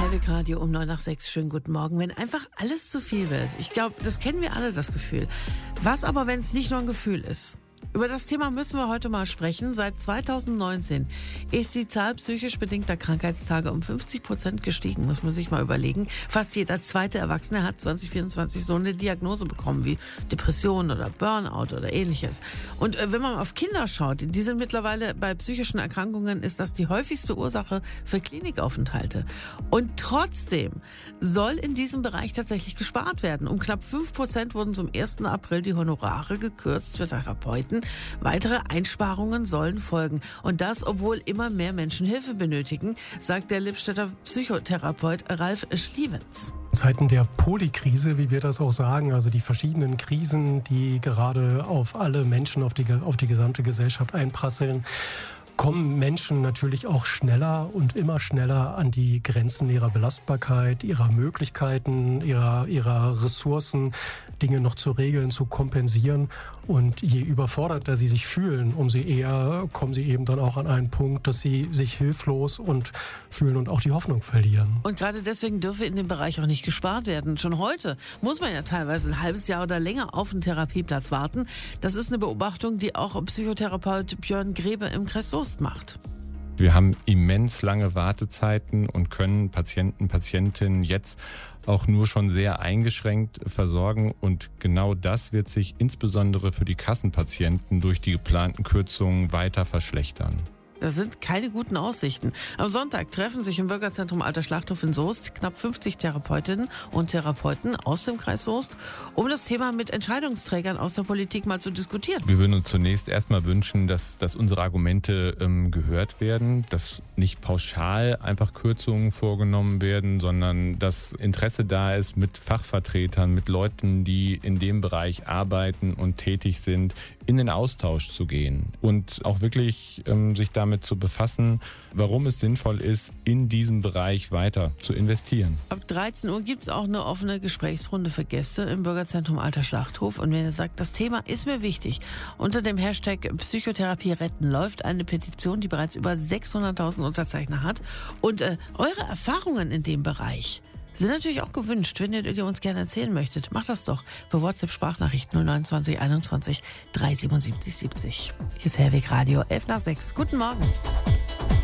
Herwig Radio um 9 nach 6. Schönen guten Morgen. Wenn einfach alles zu viel wird. Ich glaube, das kennen wir alle, das Gefühl. Was aber, wenn es nicht nur ein Gefühl ist? Über das Thema müssen wir heute mal sprechen. Seit 2019 ist die Zahl psychisch bedingter Krankheitstage um 50% gestiegen, muss man sich mal überlegen. Fast jeder zweite Erwachsene hat 2024 so eine Diagnose bekommen wie Depression oder Burnout oder ähnliches. Und wenn man auf Kinder schaut, die sind mittlerweile bei psychischen Erkrankungen, ist das die häufigste Ursache für Klinikaufenthalte. Und trotzdem soll in diesem Bereich tatsächlich gespart werden. Um knapp 5% wurden zum 1. April die Honorare gekürzt für Therapeuten. Weitere Einsparungen sollen folgen. Und das, obwohl immer mehr Menschen Hilfe benötigen, sagt der Lippstädter Psychotherapeut Ralf Schliewens. In Zeiten der Polykrise, wie wir das auch sagen, also die verschiedenen Krisen, die gerade auf alle Menschen, auf die gesamte Gesellschaft einprasseln, kommen Menschen natürlich auch schneller und immer schneller an die Grenzen ihrer Belastbarkeit, ihrer Möglichkeiten, ihrer Ressourcen, Dinge noch zu regeln, zu kompensieren. Und je überforderter sie sich fühlen, umso eher kommen sie eben dann auch an einen Punkt, dass sie sich hilflos und fühlen und auch die Hoffnung verlieren. Und gerade deswegen dürfe in dem Bereich auch nicht gespart werden. Schon heute muss man ja teilweise ein halbes Jahr oder länger auf einen Therapieplatz warten. Das ist eine Beobachtung, die auch Psychotherapeut Björn Grebe im Kreis Soest macht. Wir haben immens lange Wartezeiten und können Patienten, Patientinnen jetzt auch nur schon sehr eingeschränkt versorgen. Und genau das wird sich insbesondere für die Kassenpatienten durch die geplanten Kürzungen weiter verschlechtern. Das sind keine guten Aussichten. Am Sonntag treffen sich im Bürgerzentrum Alter Schlachthof in Soest knapp 50 Therapeutinnen und Therapeuten aus dem Kreis Soest, um das Thema mit Entscheidungsträgern aus der Politik mal zu diskutieren. Wir würden uns zunächst erstmal wünschen, dass unsere Argumente gehört werden, dass nicht pauschal einfach Kürzungen vorgenommen werden, sondern dass Interesse da ist, mit Fachvertretern, mit Leuten, die in dem Bereich arbeiten und tätig sind, in den Austausch zu gehen und auch wirklich sich damit zu befassen, warum es sinnvoll ist, in diesem Bereich weiter zu investieren. Ab 13 Uhr gibt es auch eine offene Gesprächsrunde für Gäste im Bürgerzentrum Alter Schlachthof. Und wenn ihr sagt, das Thema ist mir wichtig, unter dem Hashtag Psychotherapie retten läuft eine Petition, die bereits über 600.000 Unterzeichner hat. Und eure Erfahrungen in dem Bereich sind natürlich auch gewünscht. Wenn ihr uns gerne erzählen möchtet, macht das doch per WhatsApp-Sprachnachricht 029 21 377 70. Hier ist Herwig Radio 11 nach 6. Guten Morgen.